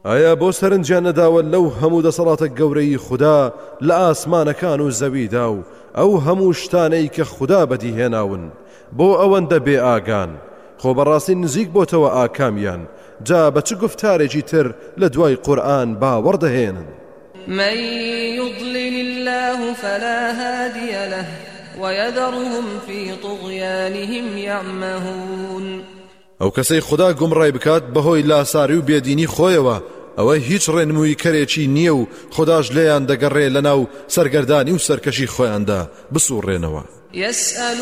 ئایا بۆ سەرنجیان نەداوە لەو هەموو دەسەڵاتە گەورەی خوددا لە ئاسمانەکان و زەویدا و ئەو هەموو شتانەی کە خوددا بەدیهێناون بۆ ئەوەندە بێ ئاگان خۆ بەڕاستی نزیک بۆتەوە ئاکامیان جا بە چ گفتارێکی تر لە دوای قورئان باوەڕدەهێنن من يضلل الله فلا هادي له ويذرهم في طغيانهم يعمهون ئەو کەسەی خوددا گومڕای بکات بەهۆی لاساری و بێدینی خۆیەوە ئەوە هیچ ڕێنمووی کەرێکی نییە و خودداش لێیان دەگەڕێ لەناو سەرگەردانی و سەرکەشی خۆیاندا بسوڕێنەوە